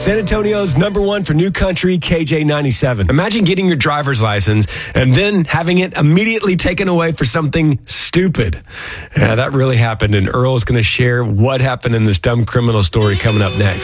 San Antonio's #1 for new country, KJ97. Imagine getting your driver's license and then having it immediately taken away for something stupid. Yeah, that really happened, and Earl is going to share what happened in this dumb criminal story coming up next.